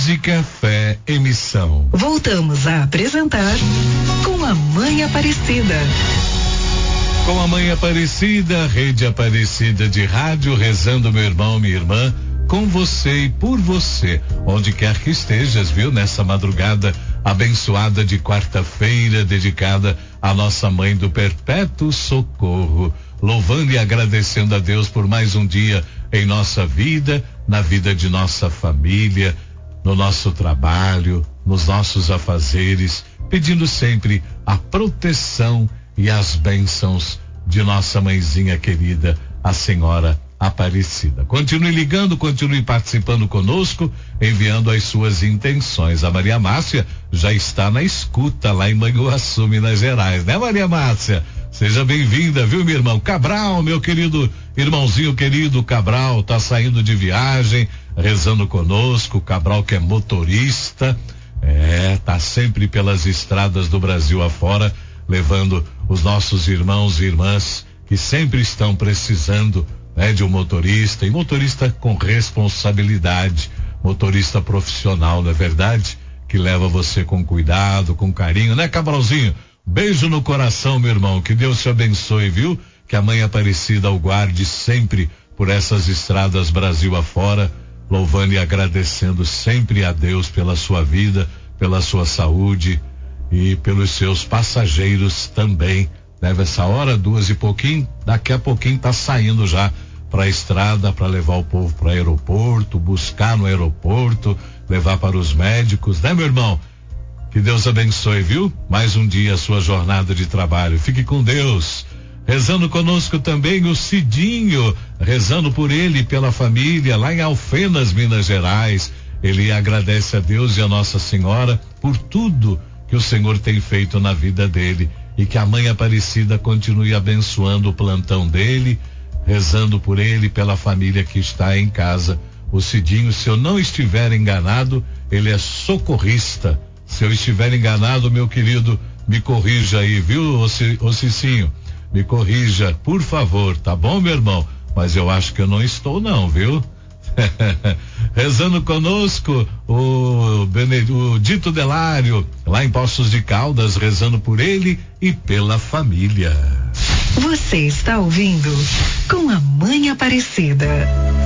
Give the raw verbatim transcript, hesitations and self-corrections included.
Música, fé, emissão. Voltamos a apresentar Com a Mãe Aparecida. Com a Mãe Aparecida, Rede Aparecida de Rádio, rezando, meu irmão, minha irmã, com você e por você, onde quer que estejas, viu? Nessa madrugada abençoada de quarta-feira, dedicada à nossa Mãe do Perpétuo Socorro, louvando e agradecendo a Deus por mais um dia em nossa vida, na vida de nossa família, no nosso trabalho, nos nossos afazeres, pedindo sempre a proteção e as bênçãos de nossa mãezinha querida, a Senhora Aparecida. Continue ligando, continue participando conosco, enviando as suas intenções. A Maria Márcia já está na escuta lá em Manhuaçu, Minas Gerais, né, Maria Márcia? Seja bem-vinda, viu, meu irmão? Cabral, meu querido irmãozinho querido, Cabral tá saindo de viagem, rezando conosco. Cabral, que é motorista, é, tá sempre pelas estradas do Brasil afora, levando os nossos irmãos e irmãs que sempre estão precisando, né, de um motorista, e motorista com responsabilidade, motorista profissional, não é verdade? Que leva você com cuidado, com carinho, né, Cabralzinho? Beijo no coração, meu irmão, que Deus te abençoe, viu? Que a Mãe Aparecida o guarde sempre por essas estradas Brasil afora, louvando e agradecendo sempre a Deus pela sua vida, pela sua saúde e pelos seus passageiros também. Leva essa hora, duas e pouquinho, daqui a pouquinho tá saindo já para a estrada para levar o povo para o aeroporto, buscar no aeroporto, levar para os médicos, né, meu irmão? Que Deus abençoe, viu? Mais um dia a sua jornada de trabalho. Fique com Deus. Rezando conosco também o Cidinho, rezando por ele e pela família lá em Alfenas, Minas Gerais. Ele agradece a Deus e a Nossa Senhora por tudo que o Senhor tem feito na vida dele, e que a Mãe Aparecida continue abençoando o plantão dele, rezando por ele e pela família que está em casa. O Cidinho, se eu não estiver enganado, ele é socorrista. Se eu estiver enganado, meu querido, me corrija aí, viu, ô, ô Cicinho? Me corrija, por favor, tá bom, meu irmão? Mas eu acho que eu não estou não, viu? Rezando conosco o, o Dito Delário, lá em Poços de Caldas, rezando por ele e pela família. Você está ouvindo Com a Mãe Aparecida.